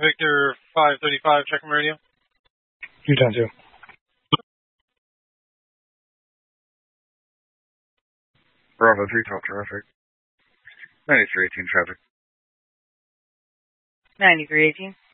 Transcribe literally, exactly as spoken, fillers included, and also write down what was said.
Victor five thirty-five, checking radio. Newtown two. Bravo three, top traffic. ninety-three eighteen traffic. ninety-three eighteen.